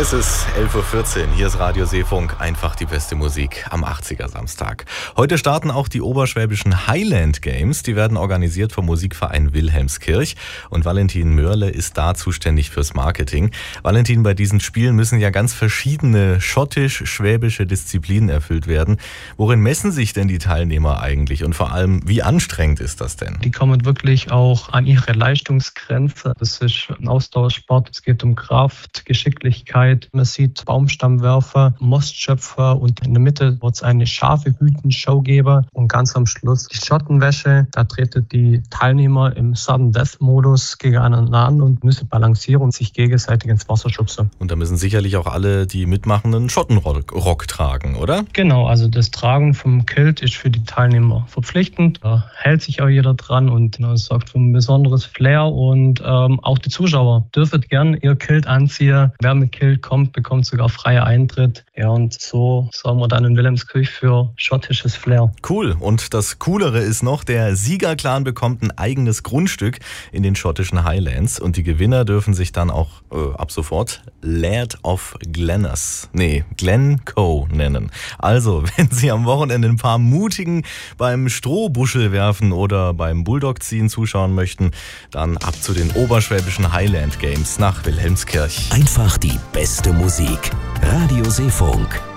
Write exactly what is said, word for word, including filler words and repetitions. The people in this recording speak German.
Es ist elf Uhr vierzehn, hier ist Radio Seefunk, einfach die beste Musik am achtziger Samstag. Heute starten auch die oberschwäbischen Highland Games, die werden organisiert vom Musikverein Wilhelmskirch und Valentin Mörle ist da zuständig fürs Marketing. Valentin, bei diesen Spielen müssen ja ganz verschiedene schottisch-schwäbische Disziplinen erfüllt werden. Worin messen sich denn die Teilnehmer eigentlich und vor allem, wie anstrengend ist das denn? Die kommen wirklich auch an ihre Leistungsgrenze. Das ist ein Ausdauersport, es geht um Kraft, Geschicklichkeit. Man sieht Baumstammwerfer, Mostschöpfer und in der Mitte wird es eine scharfe Hütenshow geben und ganz am Schluss die Schottenwäsche. Da treten die Teilnehmer im Sudden Death Modus gegeneinander an und müssen balancieren und sich gegenseitig ins Wasser schubsen. Und da müssen sicherlich auch alle, die mitmachenden, Schottenrock Rock tragen, oder? Genau, also das Tragen vom Kilt ist für die Teilnehmer verpflichtend. Da hält sich auch jeder dran und das sorgt für ein besonderes Flair und ähm, auch die Zuschauer dürfen gern ihr Kilt anziehen. Wer mit Kilt kommt, bekommt sogar freien Eintritt. Ja, und so sorgen wir dann in Wilhelmskirch für schottisches Flair. Cool. Und das Coolere ist noch, der Siegerclan bekommt ein eigenes Grundstück in den schottischen Highlands und die Gewinner dürfen sich dann auch äh, ab sofort Laird of Glenners, nee, Glencoe nennen. Also, wenn Sie am Wochenende ein paar Mutigen beim Strohbuschel werfen oder beim Bulldog-Ziehen zuschauen möchten, dann ab zu den oberschwäbischen Highland Games nach Wilhelmskirch. Einfach die beste Musik. Radio Seefunk.